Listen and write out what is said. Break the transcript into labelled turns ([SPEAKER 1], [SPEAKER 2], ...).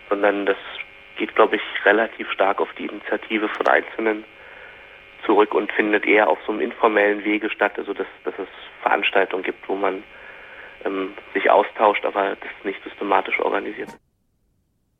[SPEAKER 1] sondern das geht, glaube ich, relativ stark auf die Initiative von Einzelnen zurück und findet eher auf so einem informellen Wege statt, also dass es Veranstaltungen gibt, wo man sich austauscht, aber das nicht systematisch organisiert.